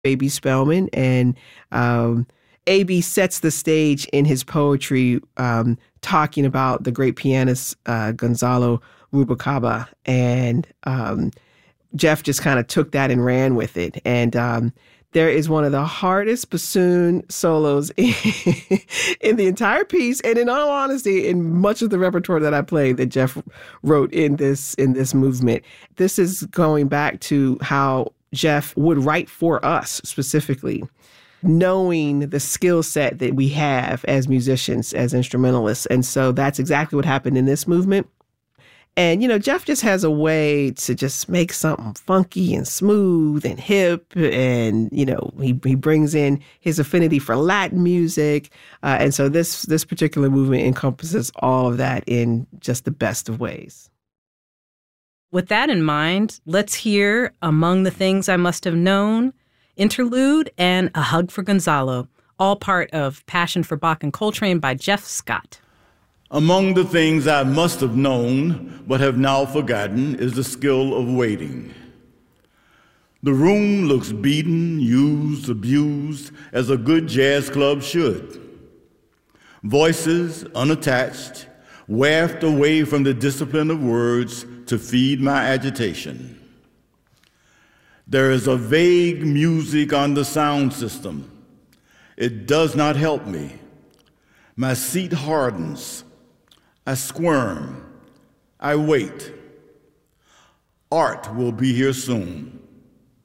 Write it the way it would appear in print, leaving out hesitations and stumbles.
A.B. Spellman, and A.B. sets the stage in his poetry, talking about the great pianist Gonzalo Rubalcaba, and Jeff just kind of took that and ran with it. And there is one of the hardest bassoon solos in the entire piece, and in all honesty, in much of the repertoire that I played that Jeff wrote in this movement. This is going back to how Jeff would write for us specifically, knowing the skill set that we have as musicians, as instrumentalists. And so that's exactly what happened in this movement. And, Jeff just has a way to just make something funky and smooth and hip. And, he brings in his affinity for Latin music. And so this particular movement encompasses all of that in just the best of ways. With that in mind, let's hear Among the Things I Must Have Known, Interlude, and A Hug for Gonzalo, all part of Passion for Bach and Coltrane by Jeff Scott. Among the things I must have known but have now forgotten is the skill of waiting. The room looks beaten, used, abused, as a good jazz club should. Voices unattached, wafted away from the discipline of words to feed my agitation. There is a vague music on the sound system. It does not help me. My seat hardens. I squirm. I wait. Art will be here soon.